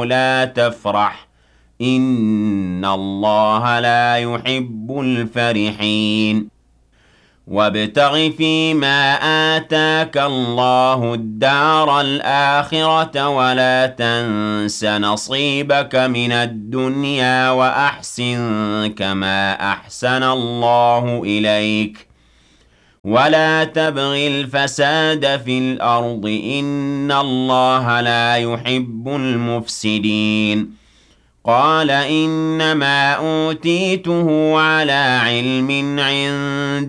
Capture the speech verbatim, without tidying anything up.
لا تفرح إن الله لا يحب الفرحين وابتغ فيما آتاك الله الدار الآخرة ولا تنس نصيبك من الدنيا وأحسن كما أحسن الله إليك ولا تبغ الفساد في الأرض إن الله لا يحب المفسدين قال إنما أوتيته على علم عندي